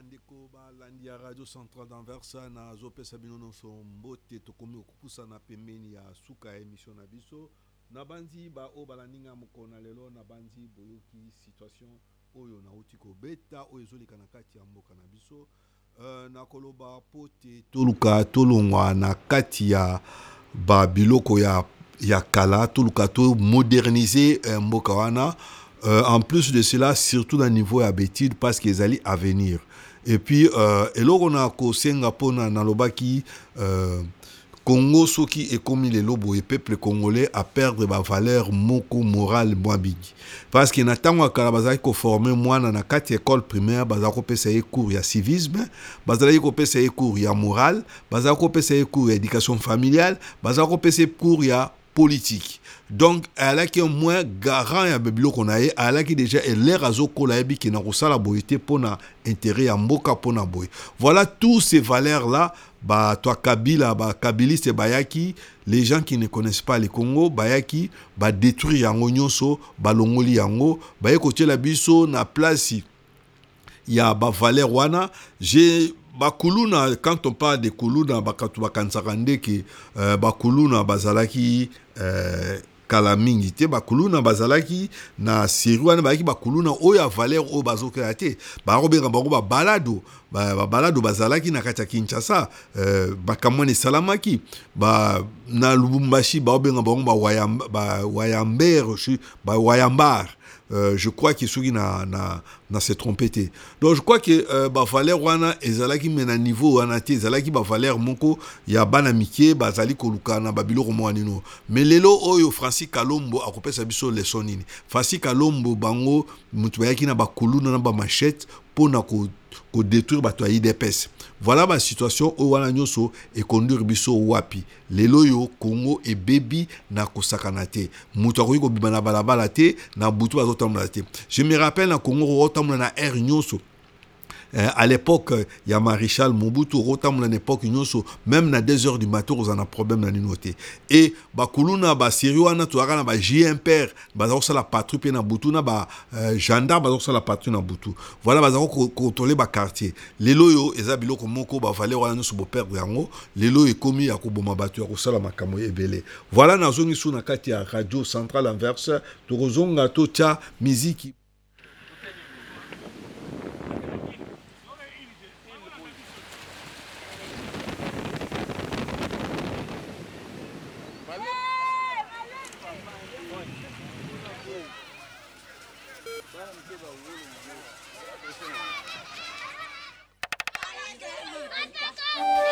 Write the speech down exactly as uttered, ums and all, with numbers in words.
bandeko balandi ya radio centrale d'Anversa na zopesa bino nyonso mbote tokomi okupusa na pembeni ya suka ya émission na biso na bandi ba o balaninga mokona lelo na bandi boyoki situation oyo na uti kobeta oyo ezoleka na kati ya mboka na biso uh, na koloba pote toluka tolongwa na kati ya ba biloko ya ya kala toluka to moderniser uh, mboka wana. Euh, en plus de cela, surtout dans le niveau habitude, parce qu'ils allaient à venir. Et puis, euh, et là, on a qu'au Singapour, dans le baki, euh, Congo, ce qui est comme les lobos et peuple congolais à perdre ma valeur moko morale moins big. Parce qu'il y a tant que la base qu'on forme moi dans la quatre écoles primaires, base qu'on peut essayer cours il y a civisme, base qu'on peut essayer cours il y a morale, base qu'on peut essayer cours il y a éducation familiale, base qu'on peut essayer cours il y a politique. Donc, elle a qui est moins garant à Bébilo qu'on a, elle a qui déjà est l'air à Zokolaebi qui n'a pas la boïté pour na intérêt à Mboka pour na boy. Voilà tous ces valeurs là, bah toi Kabila, bah Kabiliste Bayaki, les gens qui ne connaissent pas le Congo, Bayaki, bah détruire yango nyonso, bah longoli yango, bah écoutez la biso na place il y a bah valeur wana, j'ai Bakuluna, quand on parle de Kuluna, bakatu bakansakande ki euh, Bakuluna bazalaki euh, kalamingi te Bakuluna bazalaki na Siriwana baki Bakuluna oya valeur o bazokate ba robera ba balado ba balado bazalaki na kati ya Kinshasa euh, bakamone salamaki ba na Lubumbashi ba obenga ba wayamba ba wayamber ba wayambar. Euh, je crois que Sugi na na na s'est trompé. Donc je crois que euh, ba valeur wana ezalaki mena niveau wana te ezalaki ba valeur moko ya bana mike bazali koluka na babilo ko mwanino. Mais lelo oyo Francis Kalombo akopesa biso leçon nini. Francis Kalombo bango mutu yaki na bakuluna na ba machette pona ko ko détruire bato ya I D P S. Voilà ma situation o wana nyoso e conduire biso wapi. Lelo yo Congo e baby na kosakana te. Mutu akoki ko bimana balabala te na butu bazotambola te. Je me rappelle na Congo rotambola na air nyoso. Euh, à l'époque, il y a Maréchal Mobutu, rotam à l'époque, même à deux heures du matin, on a un problème dans l'unité. Et, Bakuluna, ba Siriwana, tu as ba J M P R, ba la patrouille na Butu, na ba gendarme, ba la patrouille na Butu. Voilà, ba contrôler ba quartier. Les loyo, eza biloko moko ba valeur wana so bo perdre yango. Les loyo komi ya ko boma batu ya ko sala makamo ebele. Voilà na zone sou na kati ya radio centrale Anversa, to rozonga to tia musique. Let's go!